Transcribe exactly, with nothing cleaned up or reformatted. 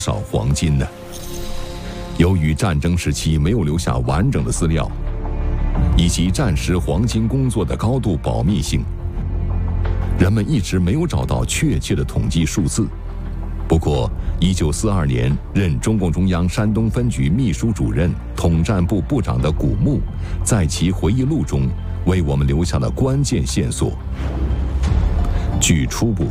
少黄金呢？由于战争时期没有留下完整的资料，以及战时黄金工作的高度保密性，人们一直没有找到确切的统计数字。不过，一九四二年任中共中央山东分局秘书主任、统战部部长的古牧，在其回忆录中为我们留下了关键线索。据初步